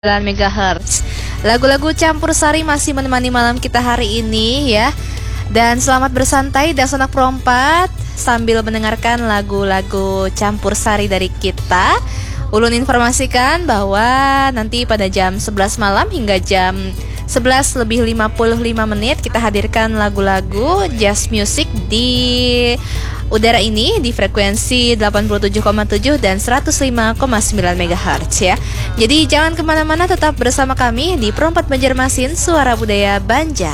MHz. Lagu-lagu campur sari masih menemani malam kita hari ini ya. Dan selamat bersantai dan sanak perompat sambil mendengarkan lagu-lagu campur sari dari kita. Ulun informasikan bahwa nanti pada jam 11 malam hingga jam 11 lebih 55 menit kita hadirkan lagu-lagu jazz music di udara ini di frekuensi 87,7 dan 105,9 MHz ya. Jadi jangan kemana-mana, tetap bersama kami di Perompat Banjarmasin, Suara Budaya Banjar.